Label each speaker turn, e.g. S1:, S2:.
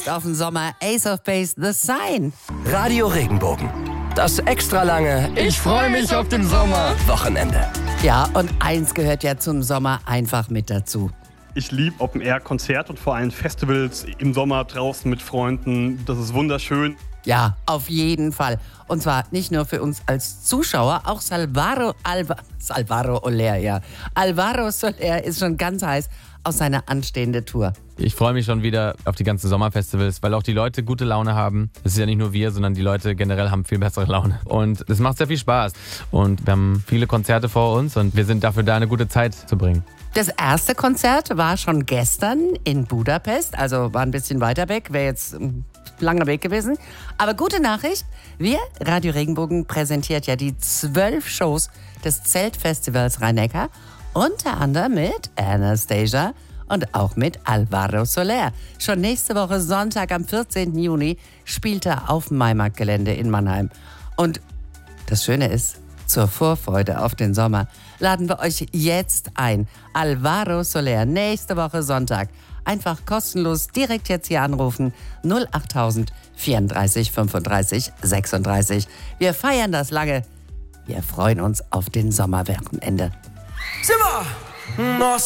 S1: Auf den Sommer Ace of Base, The Sign.
S2: Radio Regenbogen. Das extra lange
S3: Ich freue mich auf den Sommer.
S2: Wochenende.
S1: Ja, und eins gehört ja zum Sommer einfach mit dazu.
S4: Ich liebe Open-Air-Konzerte und vor allem Festivals im Sommer draußen mit Freunden. Das ist wunderschön.
S1: Ja, auf jeden Fall. Und zwar nicht nur für uns als Zuschauer, auch Alvaro Soler ist schon ganz heiß auf seine anstehende Tour.
S5: Ich freue mich schon wieder auf die ganzen Sommerfestivals, weil auch die Leute gute Laune haben. Das ist ja nicht nur wir, sondern die Leute generell haben viel bessere Laune. Und es macht sehr viel Spaß. Und wir haben viele Konzerte vor uns und wir sind dafür da, eine gute Zeit zu bringen.
S1: Das erste Konzert war schon gestern in Budapest, also war ein bisschen weiter weg, wäre jetzt ein langer Weg gewesen. Aber gute Nachricht, wir, Radio Regenbogen, präsentiert ja die 12 Shows des Zeltfestivals Rhein-Neckar, unter anderem mit Anastasia und auch mit Alvaro Soler. Schon nächste Woche Sonntag am 14. Juni spielt er auf dem Maimarktgelände in Mannheim. Und das Schöne ist, zur Vorfreude auf den Sommer laden wir euch jetzt ein. Alvaro Soler, nächste Woche Sonntag. Einfach kostenlos direkt jetzt hier anrufen. 08000 34 35 36. Wir feiern das lange. Wir freuen uns auf den Sommerwochenende.
S2: Simmer!